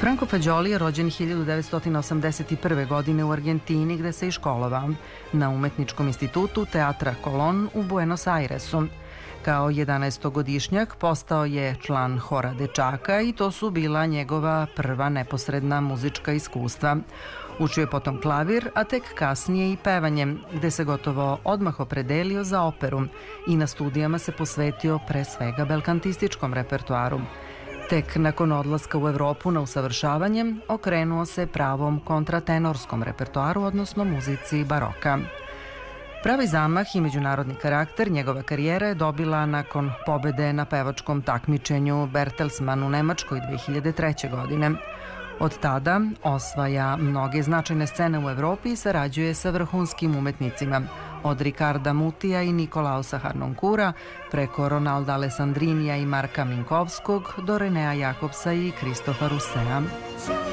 Franco Fagioli je rođen 1981. godine u Argentini, gde se i školovao na Umetničkom institutu Teatra Colón u Buenos Airesu. Kao 11-godišnjak postao je član hora dečaka i to su bila njegova prva neposredna muzička iskustva. Učio je potom klavir, a tek kasnije i pevanje, gde se gotovo odmah opredelio za operu i na studijama se posvetio pre svega belkantističkom repertoaru. Tek nakon odlaska u Evropu na usavršavanje, okrenuo se pravom kontratenorskom repertoaru, odnosno muzici baroka. Pravi zamah i međunarodni karakter njegova karijera je dobila nakon pobede na pevačkom takmičenju Bertelsmann u Nemačkoj 2003. godine. Od tada osvaja mnoge značajne scene u Evropi i sarađuje sa vrhunskim umetnicima, od Ricarda Mutija i Nikolausa Harnonkura, preko Ronalda Alessandrinija i Marka Minkovskog do Renea Jakobsa i Kristofa Russea.